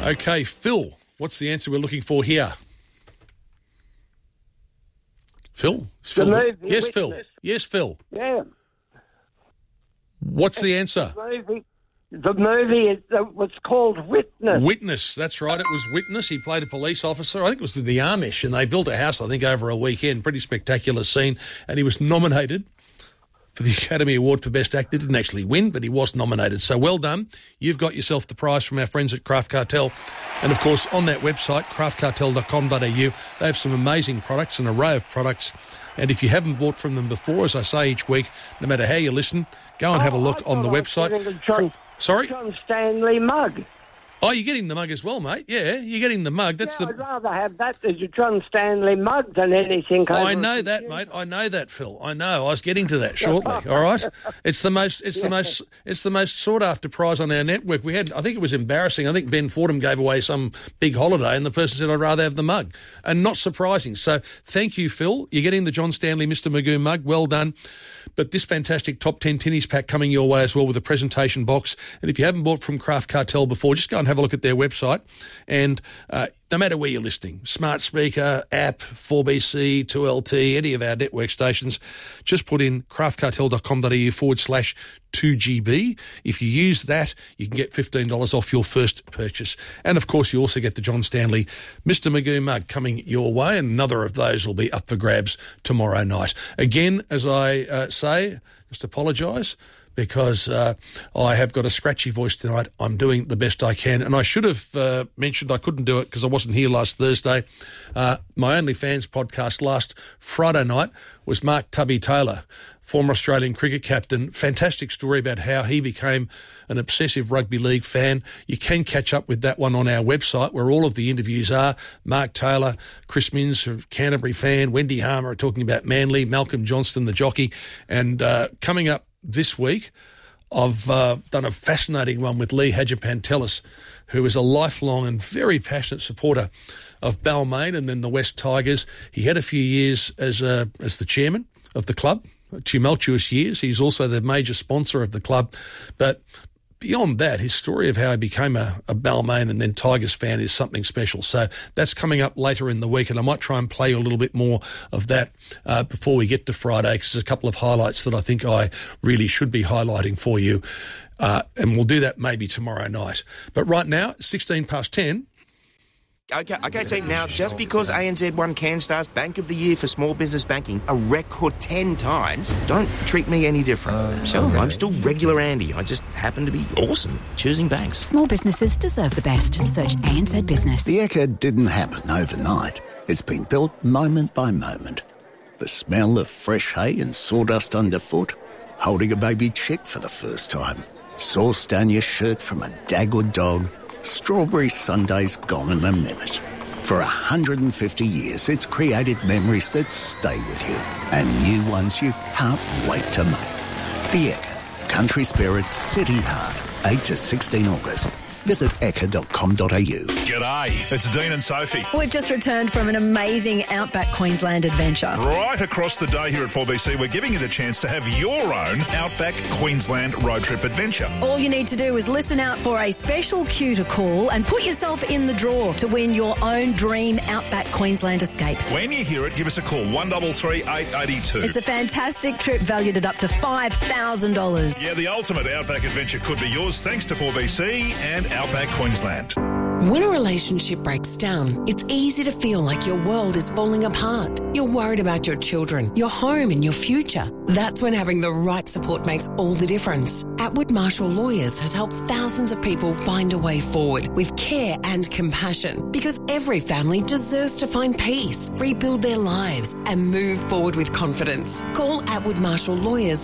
Okay, Phil, what's the answer we're looking for here? Phil? The movie Yes, Witness. Phil. Yes, Phil. Yeah. What's the answer? The movie was called Witness. Witness, that's right. It was Witness. He played a police officer. I think it was the Amish, and they built a house, I think, over a weekend. Pretty spectacular scene. And he was nominated for the Academy Award for Best Actor. Didn't actually win, but he was nominated. So well done. You've got yourself the prize from our friends at Craft Cartel. And, of course, on that website, craftcartel.com.au, they have some amazing products, an array of products. And if you haven't bought from them before, as I say each week, no matter how you listen, go and have a look on the website. Sorry? John Stanley mug. Oh, you're getting the mug as well, mate. Yeah, you're getting the mug. That's I'd rather have that as a John Stanley mug than anything. I know that, mate. I know that, Phil. I know. I was getting to that shortly. All right. It's the most sought after prize on our network. We had, I think it was embarrassing. I think Ben Fordham gave away some big holiday, and the person said, "I'd rather have the mug," and not surprising. So, thank you, Phil. You're getting the John Stanley Mr. Magoo mug. Well done. But this fantastic Top 10 Tinnies pack coming your way as well with a presentation box. And if you haven't bought from Craft Cartel before, just go and have a look at their website. And no matter where you're listening, smart speaker, app, 4BC, 2LT, any of our network stations, just put in craftcartel.com.au/2GB. If you use that, you can get $15 off your first purchase. And, of course, you also get the John Stanley Mr. Magoo mug coming your way, and another of those will be up for grabs tomorrow night. Again, as I say, just apologise, because I have got a scratchy voice tonight. I'm doing the best I can. And I should have mentioned I couldn't do it because I wasn't here last Thursday. My OnlyFans podcast last Friday night was Mark Tubby Taylor, former Australian cricket captain. Fantastic story about how he became an obsessive rugby league fan. You can catch up with that one on our website where all of the interviews are. Mark Taylor, Chris Minns, Canterbury fan, Wendy Harmer are talking about Manly, Malcolm Johnston, the jockey. And coming up this week, I've done a fascinating one with Lee Hadjipantelis, who is a lifelong and very passionate supporter of Balmain and then the West Tigers. He had a few years as the chairman of the club, tumultuous years. He's also the major sponsor of the club. But beyond that, his story of how he became a Balmain and then Tigers fan is something special. So that's coming up later in the week, and I might try and play you a little bit more of that before we get to Friday, because there's a couple of highlights that I think I really should be highlighting for you, and we'll do that maybe tomorrow night. But right now, 10:16. Okay, team, now, just because ANZ won CanStar's Bank of the Year for small business banking a record 10 times, don't treat me any different. Sure. I'm still regular Andy. I just happen to be awesome choosing banks. Small businesses deserve the best. Search ANZ Business. The Ekka didn't happen overnight. It's been built moment by moment. The smell of fresh hay and sawdust underfoot, holding a baby chick for the first time, sauce down your shirt from a Dagwood dog, strawberry sundaes gone in a minute. For 150 years, it's created memories that stay with you and new ones you can't wait to make. The Ekka, Country Spirit, City Heart, 8 to 16 August. Visit ekka.com.au. G'day, it's Dean and Sophie. We've just returned from an amazing Outback Queensland adventure. Right across the day here at 4BC, we're giving you the chance to have your own Outback Queensland road trip adventure. All you need to do is listen out for a special cue to call and put yourself in the draw to win your own dream Outback Queensland escape. When you hear it, give us a call, 133 882. It's a fantastic trip valued at up to $5,000. Yeah, the ultimate Outback adventure could be yours thanks to 4BC and Outback Queensland. When a relationship breaks down, it's easy to feel like your world is falling apart. You're worried about your children, your home and your future. That's when having the right support makes all the difference. Atwood Marshall Lawyers has helped thousands of people find a way forward with care and compassion, because every family deserves to find peace, rebuild their lives and move forward with confidence. Call Atwood Marshall Lawyers